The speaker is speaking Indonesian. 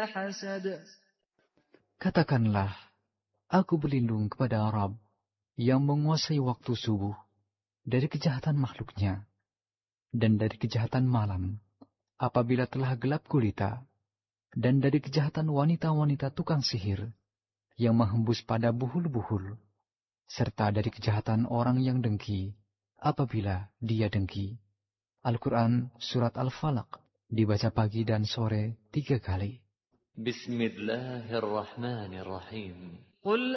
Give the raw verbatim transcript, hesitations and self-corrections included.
حسد. Katakanlah, aku berlindung kepada Rabb yang menguasai waktu subuh dari kejahatan makhluknya dan dari kejahatan malam apabila telah gelap gulita, dan dari kejahatan wanita-wanita tukang sihir yang menghembus pada buhul-buhul, serta dari kejahatan orang yang dengki apabila dia dengki. Al-Quran Surat Al-Falaq dibaca pagi dan sore tiga kali. Bismillahirrahmanirrahim. Qul